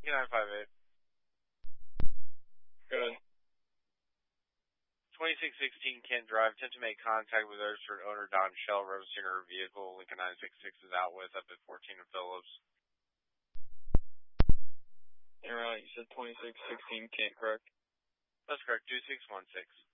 K958. Good. 2616 Kent Drive. Attempt to make contact with registered owner Don Shell, registered her vehicle. Lincoln 966 is out with up at 14 and Phillips. You're right. You said 2616 Kent, correct? That's correct. 2616.